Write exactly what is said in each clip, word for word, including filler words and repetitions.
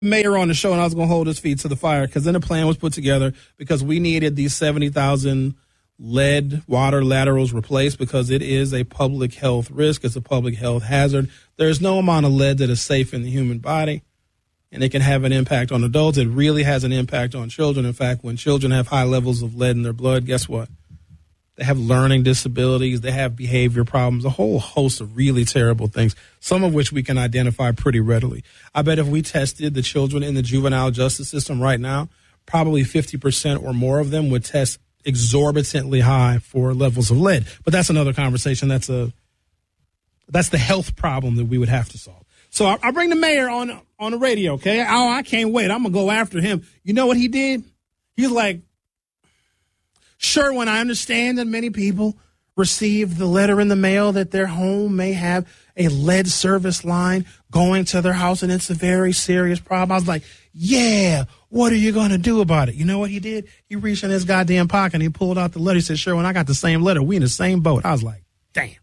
Mayor on the show, and I was going to hold his feet to the fire because then the plan was put together because we needed these seventy thousand lead water laterals replaced because it is a public health risk. It's a public health hazard. There's no amount of lead that is safe in the human body, and it can have an impact on adults. It really has an impact on children. In fact, when children have high levels of lead in their blood, guess what? They have learning disabilities. They have behavior problems, a whole host of really terrible things, some of which we can identify pretty readily. I bet if we tested the children in the juvenile justice system right now, probably fifty percent or more of them would test exorbitantly high for levels of lead. But that's another conversation. That's a that's the health problem that we would have to solve. So I, I bring the mayor on on the radio, okay? Oh, I can't wait. I'm going to go after him. You know what he did? He's like, Sherwin, I understand that many people received the letter in the mail that their home may have a lead service line going to their house, and it's a very serious problem. I was like, yeah, what are you going to do about it? You know what he did? He reached in his goddamn pocket and he pulled out the letter. He said, Sherwin, I got the same letter. We in the same boat. I was like, damn.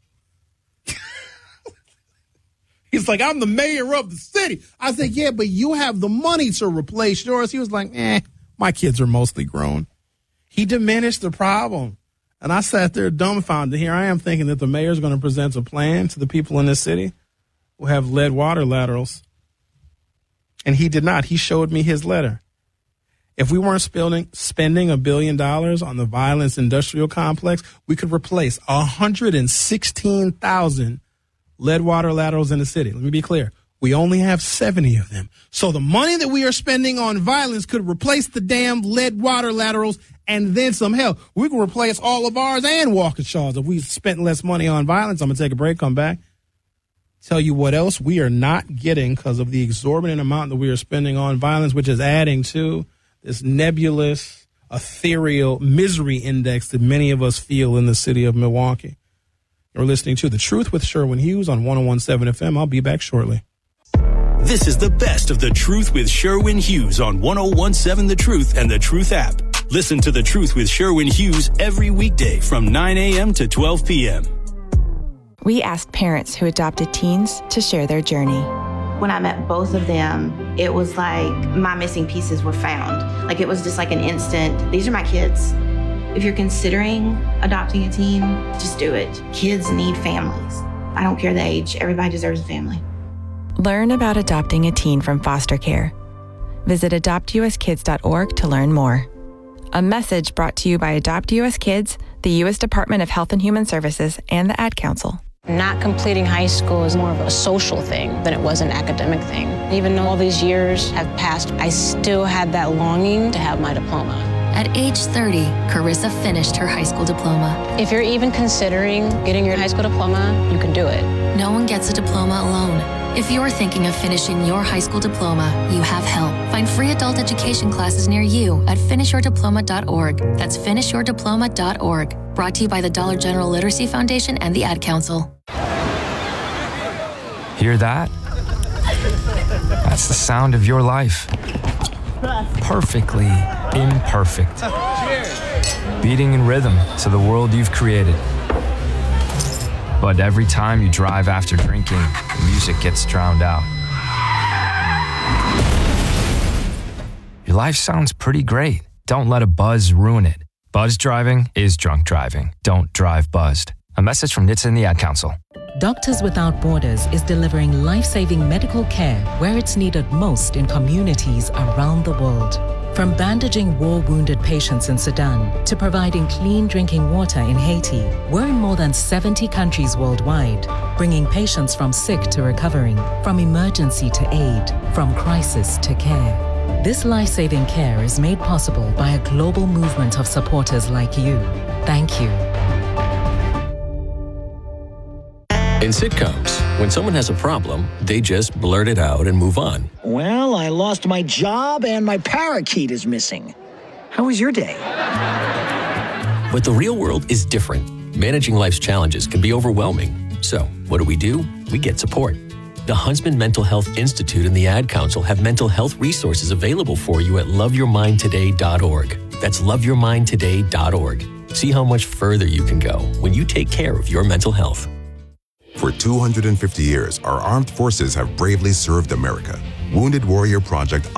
He's like, I'm the mayor of the city. I said, yeah, but you have the money to replace yours. He was like, eh, my kids are mostly grown. He diminished the problem. And I sat there dumbfounded. Here I am thinking that the mayor's going to present a plan to the people in this city who have lead water laterals. And he did not. He showed me his letter. If we weren't spending, spending a billion dollars on the violence industrial complex, we could replace one hundred sixteen thousand lead water laterals in the city. Let me be clear. We only have seventy of them. So the money that we are spending on violence could replace the damn lead water laterals and then some. Hell, we can replace all of ours and Waukesha's if we spent less money on violence. I'm going to take a break, come back. Tell you what else we are not getting because of the exorbitant amount that we are spending on violence, which is adding to this nebulous, ethereal misery index that many of us feel in the city of Milwaukee. You're listening to The Truth with Sherwin Hughes on one oh one point seven F M. I'll be back shortly. This is the best of The Truth with Sherwin Hughes on one oh one point seven The Truth and The Truth app. Listen to The Truth with Sherwin Hughes every weekday from nine a.m. to twelve p.m. We asked parents who adopted teens to share their journey. When I met both of them, it was like my missing pieces were found. Like it was just like an instant, these are my kids. If you're considering adopting a teen, just do it. Kids need families. I don't care the age. Everybody deserves a family. Learn about adopting a teen from foster care. Visit adopt u s kids dot org to learn more. A message brought to you by Adopt U S Kids, the U S Department of Health and Human Services, and the Ad Council. Not completing high school is more of a social thing than it was an academic thing. Even though all these years have passed, I still had that longing to have my diploma. At age thirty, Carissa finished her high school diploma. If you're even considering getting your high school diploma, you can do it. No one gets a diploma alone. If you're thinking of finishing your high school diploma, you have help. Find free adult education classes near you at finish your diploma dot org. That's finish your diploma dot org. Brought to you by the Dollar General Literacy Foundation and the Ad Council. Hear that? That's the sound of your life. Perfectly imperfect. Beating in rhythm to the world you've created. But every time you drive after drinking, the music gets drowned out. Your life sounds pretty great. Don't let a buzz ruin it. Buzz driving is drunk driving. Don't drive buzzed. A message from N H T S A and the Ad Council. Doctors Without Borders is delivering life-saving medical care where it's needed most in communities around the world. From bandaging war-wounded patients in Sudan to providing clean drinking water in Haiti, we're in more than seventy countries worldwide, bringing patients from sick to recovering, from emergency to aid, from crisis to care. This life-saving care is made possible by a global movement of supporters like you. Thank you. In sitcoms, when someone has a problem, they just blurt it out and move on. Well, I lost my job and my parakeet is missing. How was your day? But the real world is different. Managing life's challenges can be overwhelming. So, what do we do? We get support. The Huntsman Mental Health Institute and the Ad Council have mental health resources available for you at love your mind today dot org. That's love your mind today dot org. See how much further you can go when you take care of your mental health. For two hundred fifty years, our armed forces have bravely served America. Wounded Warrior Project